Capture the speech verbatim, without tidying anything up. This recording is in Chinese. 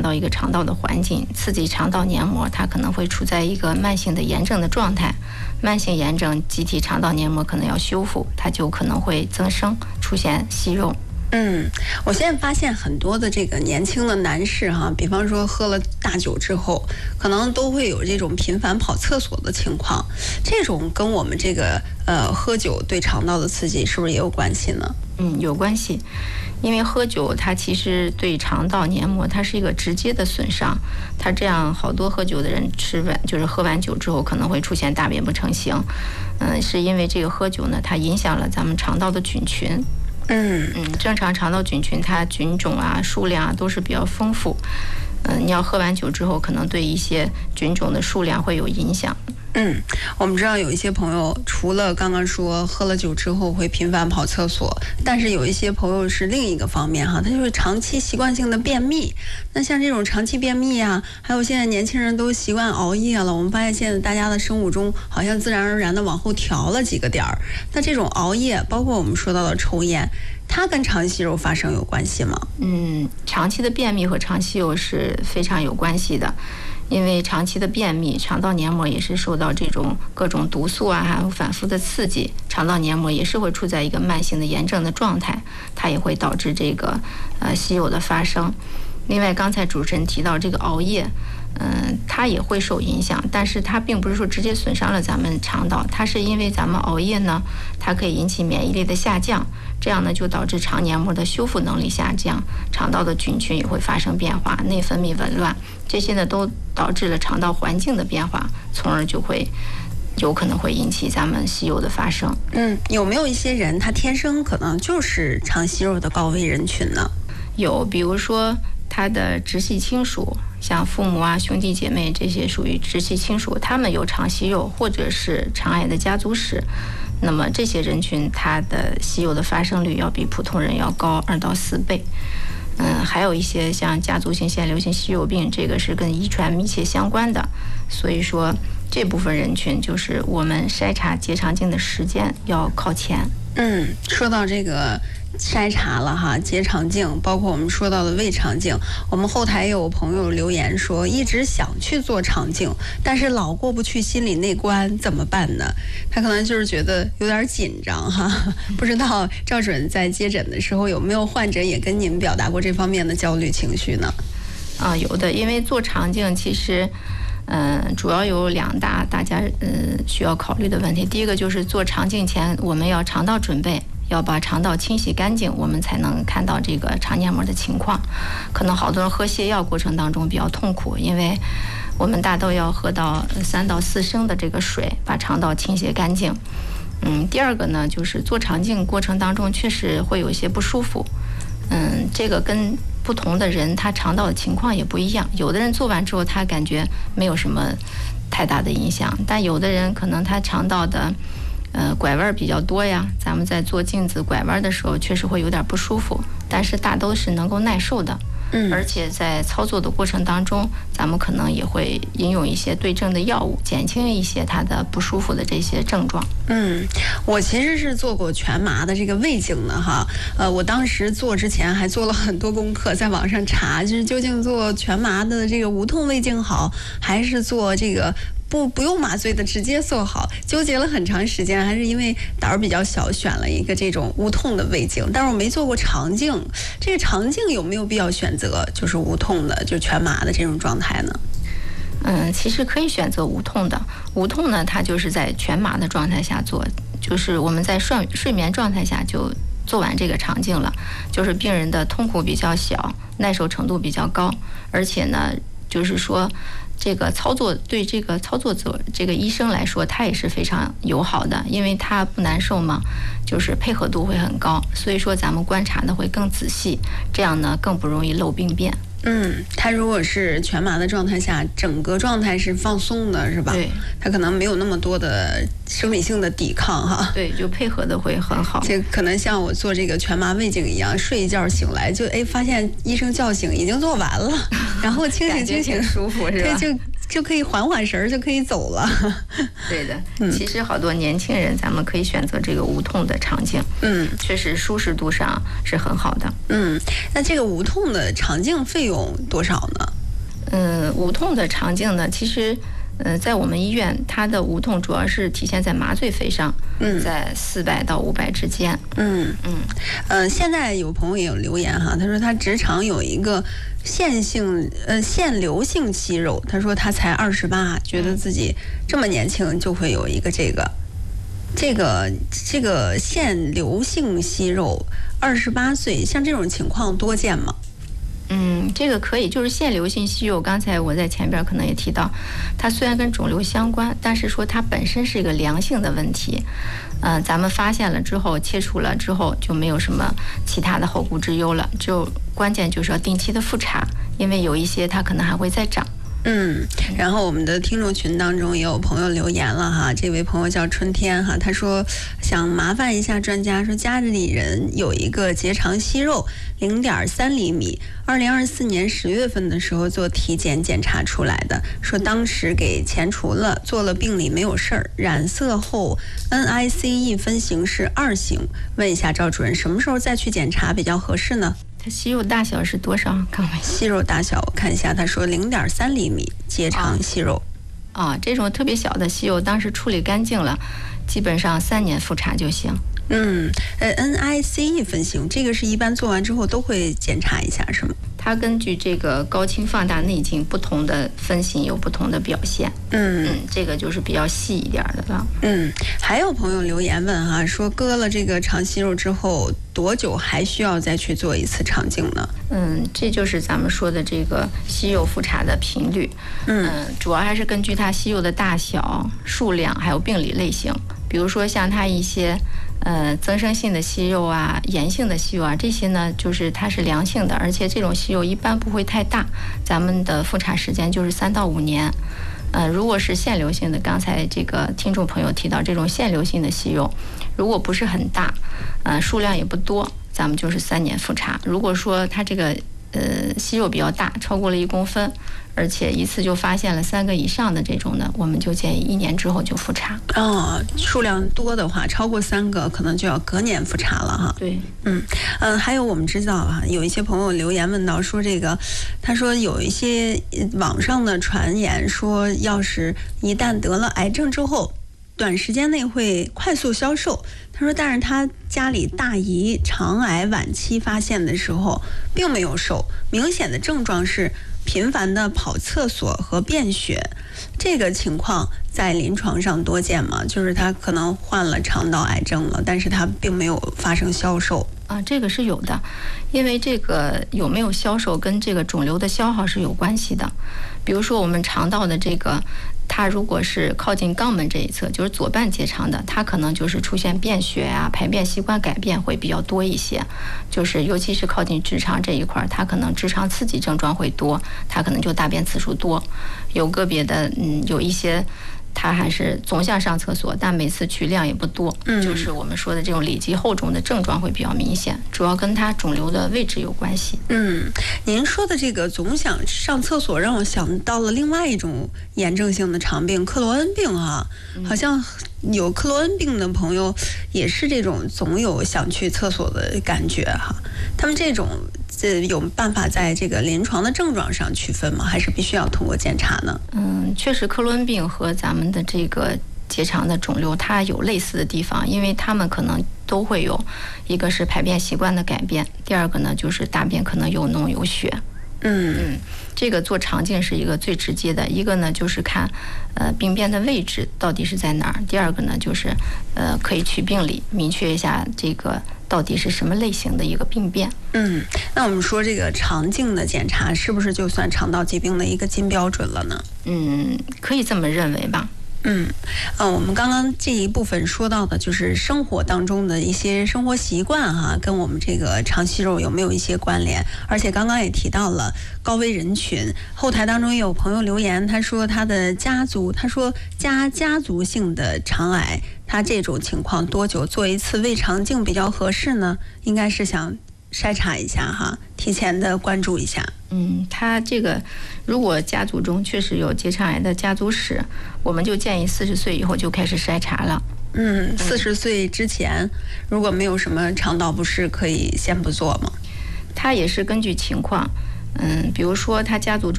响到一个肠道的环境，刺激肠道黏膜，它可能会处在一个慢性的炎症的状态。慢性炎症，机体肠道黏膜可能要修复，它就可能会增生，出现息肉。 嗯，我现在发现很多的这个年轻的男士哈，比方说喝了大酒之后，可能都会有这种频繁跑厕所的情况。这种跟我们这个呃喝酒对肠道的刺激是不是也有关系呢？ 嗯，有关系。因为喝酒它其实对肠道黏膜它是一个直接的损伤，它这样好多喝酒的人吃完就是喝完酒之后可能会出现大便不成形，嗯，是因为这个喝酒呢，它影响了咱们肠道的菌群。 嗯嗯，正常肠道菌群它菌种啊数量啊都是比较丰富，嗯，你要喝完酒之后可能对一些菌种的数量会有影响。 嗯，我们知道有一些朋友除了刚刚说喝了酒之后会频繁跑厕所，但是有一些朋友是另一个方面哈，他就是长期习惯性的便秘。那像这种长期便秘啊，还有现在年轻人都习惯熬夜了，我们发现现在大家的生物钟好像自然而然的往后调了几个点儿。那这种熬夜，包括我们说到的抽烟，它跟肠息肉发生有关系吗？ 嗯，长期的便秘和肠息肉是非常有关系的。因为长期的便秘，肠道黏膜也是受到这种各种毒素啊，还有反复的刺激，肠道黏膜也是会处在一个慢性的炎症的状态，它也会导致这个呃息肉的发生。另外，刚才主持人提到这个熬夜，嗯，它也会受影响，但是它并不是说直接损伤了咱们肠道，它是因为咱们熬夜呢，它可以引起免疫力的下降，这样呢就导致肠黏膜的修复能力下降，肠道的菌群也会发生变化，内分泌紊乱，这些呢都导致了肠道环境的变化，从而就会有可能会引起咱们息肉的发生。 嗯，有没有一些人他天生可能就是肠息肉的高危人群呢？ 有，比如说他的直系亲属，像父母啊、兄弟姐妹这些属于直系亲属，他们有肠息肉或者是肠癌的家族史，那么这些人群他的息肉的发生率要比普通人要高二到四倍。嗯，还有一些像家族性腺瘤性息肉病，这个是跟遗传密切相关的，所以说这部分人群就是我们筛查结肠镜的时间要靠前。 嗯，说到这个筛查了哈，结肠镜，包括我们说到的胃肠镜，我们后台有朋友留言说一直想去做肠镜，但是老过不去心理那关，怎么办呢？他可能就是觉得有点紧张哈，不知道赵主任在接诊的时候有没有患者也跟您表达过这方面的焦虑情绪呢？ 啊，有的，因为做肠镜其实。嗯，主要有两大大家嗯需要考虑的问题。第一个就是做肠镜前，我们要肠道准备，要把肠道清洗干净，我们才能看到这个肠黏膜的情况。可能好多人喝泻药过程当中比较痛苦，因为我们大都要喝到三到四升的这个水，把肠道清洗干净。嗯，第二个呢，就是做肠镜过程当中确实会有一些不舒服。嗯，这个跟不同的人他肠道的情况也不一样，有的人做完之后他感觉没有什么太大的影响，但有的人可能他肠道的呃拐弯比较多呀，咱们在做镜子拐弯的时候确实会有点不舒服，但是大都是能够耐受的。嗯，而且在操作的过程当中，咱们可能也会应用一些对症的药物，减轻一些它的不舒服的这些症状。 嗯，我其实是做过全麻的这个胃镜的哈，呃，我当时做之前还做了很多功课，在网上查，就是究竟做全麻的这个无痛胃镜好，还是做这个不不用麻醉的直接做好，纠结了很长时间，还是因为胆儿比较小，选了一个这种无痛的胃镜。但是我没做过肠镜，这个肠镜有没有必要选择就是无痛的，就全麻的这种状态呢？ 嗯，其实可以选择无痛的。无痛呢，它就是在全麻的状态下做，就是我们在睡睡眠状态下就做完这个肠镜了，就是病人的痛苦比较小，耐受程度比较高，而且呢，就是说。这个操作对这个操作者这个医生来说，他也是非常友好的，因为他不难受嘛，就是配合度会很高，所以说咱们观察的会更仔细，这样呢更不容易漏病变。 嗯，他如果是全麻的状态下，整个状态是放松的，是吧？ 对， 他可能没有那么多的生理性的抵抗哈。 对，就配合的会很好。 这可能像我做这个全麻胃镜一样，睡一觉醒来就哎发现医生叫醒已经做完了，然后清醒清醒， 舒服是吧？ 对，就就可以缓缓神儿，就可以走了。 对的，嗯、其实好多年轻人，咱们可以选择这个无痛的肠镜，嗯，确实舒适度上是很好的。 嗯，那这个无痛的肠镜费用多少呢？ 嗯，无痛的肠镜呢，其实。呃，在我们医院，它的无痛主要是体现在麻醉费上，嗯，在四百到五百之间。 嗯嗯，呃，现在有朋友也有留言哈，他说他直肠有一个腺性呃腺瘤性息肉，他说他才二十八，觉得自己这么年轻就会有一个这个这个这个腺瘤性息肉，二十八岁，像这种情况多见吗？ 嗯，这个可以，就是腺瘤性息肉。刚才我在前边可能也提到，它虽然跟肿瘤相关，但是说它本身是一个良性的问题。嗯、呃，咱们发现了之后，切除了之后，就没有什么其他的后顾之忧了。就关键就是要定期的复查，因为有一些它可能还会再长。 嗯，然后我们的听众群当中也有朋友留言了哈，这位朋友叫春天哈，他说想麻烦一下专家，说家里人有一个结肠息肉零点三厘米，二零二四年十月份的时候做体检检查出来的，说当时给切除了，做了病理没有事儿，染色后 N I C E 分型是二型，问一下赵主任，什么时候再去检查比较合适呢？ 它息肉大小是多少？看看息肉大小，我看一下，他说零点三厘米结肠息肉。 啊，这种特别小的息肉，当时处理干净了，基本上三年复查就行。 嗯，呃 ，N I C E 分型，这个是一般做完之后都会检查一下，是吗？ 它根据这个高清放大内镜不同的分型有不同的表现。嗯嗯，这个就是比较细一点的了。 嗯，还有朋友留言问哈、啊，说割了这个肠息肉之后多久还需要再去做一次肠镜呢？ 嗯，这就是咱们说的这个息肉复查的频率。嗯，呃、主要还是根据它息肉的大小、数量还有病理类型。比如说像它一些呃增生性的息肉啊、炎性的息肉啊，这些呢就是它是良性的，而且这种息肉一般不会太大，咱们的复查时间就是三到五年。呃，如果是腺瘤性的，刚才这个听众朋友提到这种腺瘤性的息肉，如果不是很大，呃数量也不多，咱们就是三年复查。如果说它这个呃息肉比较大，超过了一公分，而且一次就发现了三个以上的这种呢，我们就建议一年之后就复查。 哦，数量多的话，超过三个可能就要隔年复查了哈。 对， 嗯嗯、呃，还有我们知道啊，有一些朋友留言问到说这个，他说有一些网上的传言说，要是一旦得了癌症之后，短时间内会快速消瘦。他说，但是他家里大姨肠癌晚期发现的时候，并没有瘦，明显的症状是频繁的跑厕所和便血。这个情况在临床上多见吗？就是他可能患了肠道癌症了，但是他并没有发生消瘦。 啊，这个是有的，因为这个有没有消瘦跟这个肿瘤的消耗是有关系的。比如说我们肠道的这个，它如果是靠近肛门这一侧，就是左半结肠的，它可能就是出现便血啊、排便习惯改变会比较多一些。就是尤其是靠近直肠这一块，它可能直肠刺激症状会多，它可能就大便次数多。有个别的，嗯，有一些。他还是总想上厕所，但每次去量也不多，嗯，就是我们说的这种里积厚肿的症状会比较明显，主要跟它肿瘤的位置有关系。 嗯，您说的这个总想上厕所，让我想到了另外一种炎症性的肠病——克罗恩病啊，嗯、好像有克罗恩病的朋友也是这种总有想去厕所的感觉哈。他们这种这有办法在这个临床的症状上区分吗？还是必须要通过检查呢？ 嗯，确实，克罗恩病和咱们的这个结肠的肿瘤它有类似的地方，因为它们可能都会有，一个是排便习惯的改变，第二个呢就是大便可能有脓有血。嗯嗯，这个做肠镜是一个最直接的，一个呢就是看呃病变的位置到底是在哪儿，第二个呢就是呃可以取病理，明确一下这个到底是什么类型的一个病变。 嗯，那我们说这个肠镜的检查是不是就算肠道疾病的一个金标准了呢？ 嗯，可以这么认为吧。 嗯，呃，我们刚刚这一部分说到的就是生活当中的一些生活习惯哈、啊，跟我们这个肠息肉有没有一些关联？而且刚刚也提到了高危人群，后台当中也有朋友留言，他说他的家族，他说家家族性的肠癌，他这种情况多久做一次胃肠镜比较合适呢？应该是想筛查一下哈，提前的关注一下。 嗯，他这个如果家族中确实有结肠癌的家族史，我们就建议四十岁以后就开始筛查了。 嗯，四十岁之前如果没有什么肠道不适，可以先不做吗？ 他也是根据情况，嗯，比如说他家族中